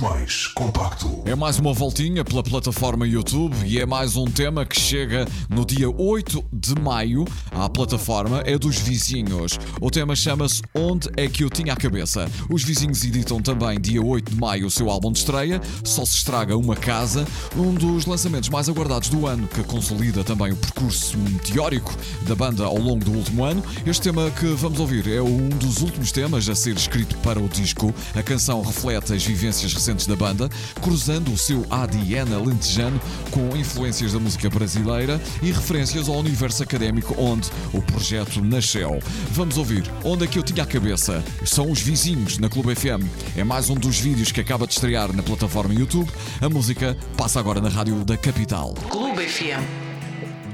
mais compacto. É mais uma voltinha pela plataforma YouTube e é mais um tema que chega no dia 8 de maio à plataforma, é dos vizinhos. O tema chama-se Onde é que eu tinha a cabeça? Os vizinhos editam também dia 8 de maio o seu álbum de estreia, Só se estraga uma casa, um dos lançamentos mais aguardados do ano, que consolida também o percurso meteórico da banda ao longo do último ano. Este tema que vamos ouvir é um dos últimos temas a ser escrito para o disco. A canção reflete as vivências recentes da banda, cruzando o seu ADN alentejano com influências da música brasileira e referências ao universo académico onde o projeto nasceu. Vamos ouvir Onde é que eu tinha a cabeça? São os vizinhos na Clube FM. É mais um dos vídeos que acaba de estrear na plataforma YouTube. A música passa agora na rádio da capital. Clube FM.